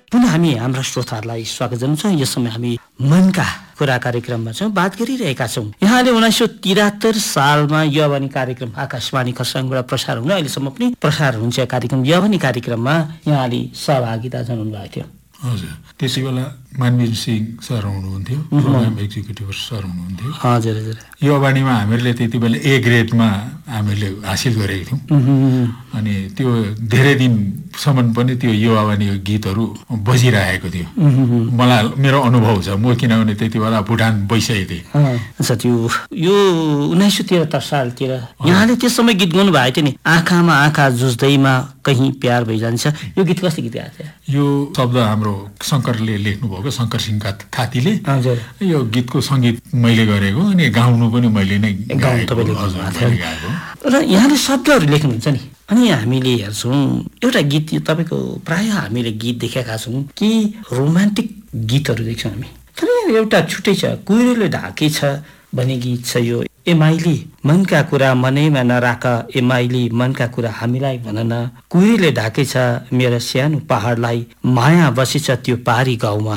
पुनः हामी हाम्रा श्रोताहरूलाई स्वागत जनाउँछौँ। यस समय हामी मनका कुरा कार्यक्रममा छौँ, बात गरिरहेका छौँ। यहाँले 1973 सालमा युवावाणी कार्यक्रम आकाशवाणी खरसाङबाट प्रसार हुन अहिलेसम्म पनि प्रसार हुन्छ कार्यक्रम युवावाणी कार्यक्रममा यहाँले सहभागिता जनाउनु भएको थियो। हजुर, त्यसै बेला मानवीर सिंह सर हुनुहुन्थ्यो, प्रोग्राम एक्जिक्युटिभ सर हुनुहुन्थ्यो। हजुर हजुर। युवावाणीमा हामीहरूले त्यति बेला ए ग्रेडमा हामीले हासिल गरेको थियौँ अनि त्यो धेरै दिनसम्म पनि त्यो युवावाणी गीतहरू बजिरहेको थियो। मलाई मेरो अनुभव छ, म किनभने त्यति बेला भुटान गइसकेको थिएँ। अच्छा, त्यो यो 1973 सालतिर यहाँले त्यस समय गीत गाउनु भएको थियो नि, आँखामा आँखा जुझ्दैमा कहीँ प्यार भइजान्छ। यो गीत कस्तो गीत गाएको थियो? यो शब्द हाम्रो शङ्करले लेख्नुभएको, शङ्कर सिंह थातीले। यो गीतको सङ्गीत मैले गरेको अनि गाउनु पनि मैले नै गाएको। र यहाँले शब्दहरू लेख्नुहुन्छ नि, अनि हामीले हेर्छौँ एउटा गीत यो तपाईँको प्रायः हामीले गीत देखेका छौँ कि रोमान्टिक गीतहरू देख्छौँ हामी, तर एउटा छुट्टै छ, कुहिरोले ढाकेछ भन्ने गीत छ। यो एमाइली मनका कुरा मनैमा नराख, एमाइली मनका कुरा हामीलाई भन न, कुहिरोले ढाकेछ मेरो सानो पहाडलाई, माया बसेछ त्यो पारी गाउँमा।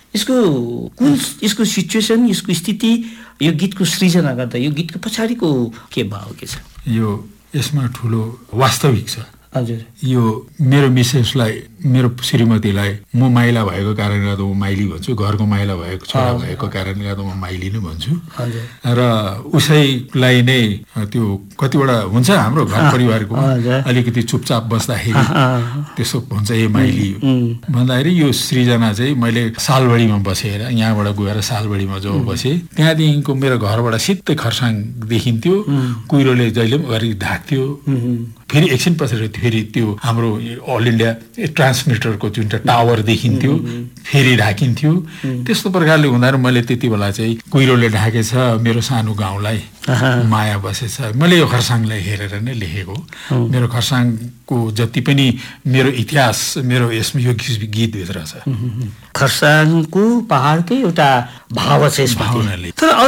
यसको सिचुएसन, यसको स्थिति, यो गीतको सृजना गर्दा यो गीतको पछाडिको के भाव के छ? यो यसमा ठुलो वास्तविक छ। हजुर, यो मेरो मिसेसलाई, मेरो श्रीमतीलाई म माइला भएको कारणले गर्दा म माइली भन्छु, घरको माइला भएको छोरा भएको कारणले गर्दा म माइली नै भन्छु। र उसैलाई नै त्यो कतिवटा हुन्छ हाम्रो घर परिवारको अलिकति चुपचाप बस्दाखेरि त्यसो हुन्छ ए माइली भन्दाखेरि यो सृजना चाहिँ मैले सालबडीमा बसेर यहाँबाट गएर सालबडीमा जब बसेँ त्यहाँदेखिको मेरो घरबाट सिधै खरसाङ देखिन्थ्यो, कुहिरोले जहिले पनि गरी ढाक्थ्यो, फेरि एकछिन पछाडि फेरि त्यो हाम्रो अल इन्डिया ट्रान्समिटरको जुन टावर देखिन्थ्यो फेरि ढाकिन्थ्यो। त्यस्तो प्रकारले हुँदा मैले त्यति बेला चाहिँ कुहिरोले ढाकेछ मेरो सानो गाउँलाई, माया बसेछ, मैले यो खरसाङलाई हेरेर नै लेखेको। मेरो खरसाङको जति पनि मेरो इतिहास मेरो यसमा यो गीतभित्र छ। खरसाङको पहाडकै एउटा भाव छ यसमा।